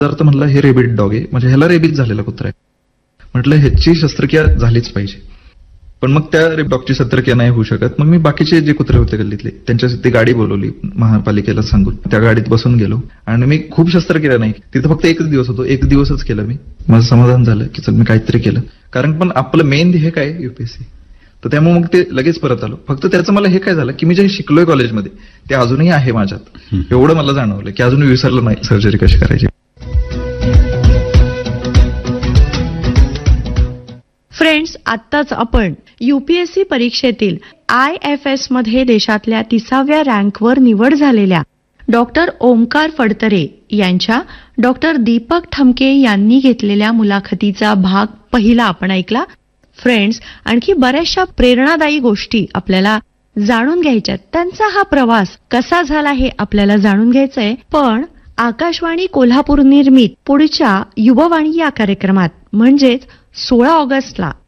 तर म्हणलं हे रेबिड डॉग आहे, म्हणजे ह्याला रेबीज झालेला कुत्रा आहे. म्हटलं ह्याची शस्त्रक्रिया झालीच पाहिजे. पण मग त्या डॉगची शस्त्रक्रिया नाही होऊ शकत. मग मी बाकीचे जे कुत्रे होते गल्लीतले त्यांच्यासाठी गाडी बोलवली महापालिकेला सांगून. त्या गाडीत बसून गेलो आणि मी खूप शस्त्रक्रिया नाही, तिथं फक्त एकच दिवस होतो, एक दिवसच केलं मी. माझं समाधान झालं की चल मी काहीतरी केलं. कारण पण आपलं मेन ध्येय काय युपीएससी. तर त्यामुळे मग ते लगेच परत आलो. फक्त त्याचं मला हे काय झालं की मी जे शिकलोय कॉलेजमध्ये ते अजूनही आहे माझ्यात. एवढं मला जाणवलं की अजून विसरलं नाही सर्जरी कशी करायची. फ्रेंड्स, आत्ताच आपण युपीएससी परीक्षेतील IFS मध्ये देशातल्या 30व्या रँकवर निवड झालेल्या डॉक्टर ओमकार फडतरे यांच्या डॉक्टर दीपक ठमके यांनी घेतलेल्या मुलाखतीचा भाग पहिला आपण ऐकला. फ्रेंड्स, आणखी बऱ्याचशा प्रेरणादायी गोष्टी आपल्याला जाणून घ्यायच्यात. त्यांचा हा प्रवास कसा झाला हे आपल्याला जाणून घ्यायचंय. पण आकाशवाणी कोल्हापूर निर्मित पुढच्या युववाणी या कार्यक्रमात म्हणजेच 16 ऑगस्टला